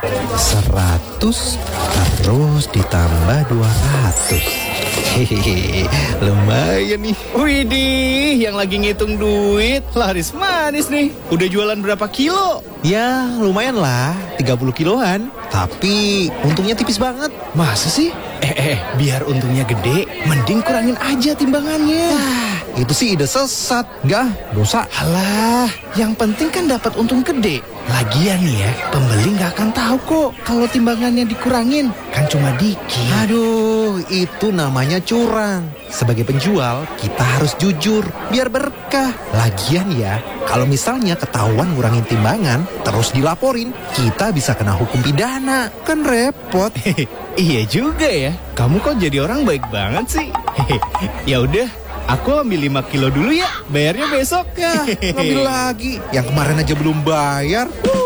100 terus ditambah 200. Hehehe, lumayan nih. Widih, yang lagi ngitung duit laris manis nih. Udah jualan berapa kilo? Ya lumayan lah, 30 kiloan. Tapi untungnya tipis banget. Masa sih? Biar untungnya gede, mending kurangin aja timbangannya. Itu sih ide sesat. Enggak, dosa. Alah, yang penting kan dapat untung gede. Lagian nih ya, pembeli nggak akan tahu kok kalau timbangannya dikurangin. Kan cuma dikit. Aduh, itu namanya curang. Sebagai penjual, kita harus jujur, biar berkah. Lagian ya, kalau misalnya ketahuan ngurangin timbangan, terus dilaporin, kita bisa kena hukum pidana. Kan repot. Iya juga ya. Kamu kok jadi orang baik banget sih. Ya udah, aku ambil 5 kilo dulu ya. Bayarnya besok. Ya, ngambil lagi. Yang kemarin aja belum bayar.